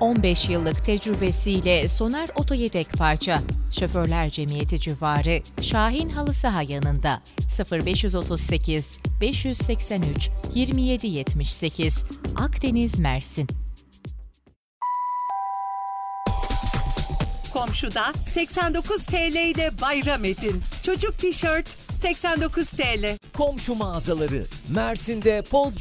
15 yıllık tecrübesiyle Soner Otoyedek Parça, Şoförler Cemiyeti civarı Şahin Halı Saha yanında 0538 583 2778 Akdeniz, Mersin. Komşuda 89 TL ile bayram edin. Çocuk tişört 89 TL. Komşu mağazaları Mersin'de Pozcu